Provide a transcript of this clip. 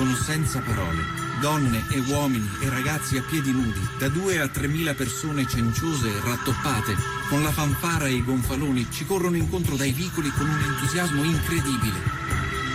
Sono senza parole. Donne e uomini e ragazzi a piedi nudi, da 2 a 3.000 persone cenciose e rattoppate, con la fanfara e i gonfaloni, ci corrono incontro dai vicoli con un entusiasmo incredibile.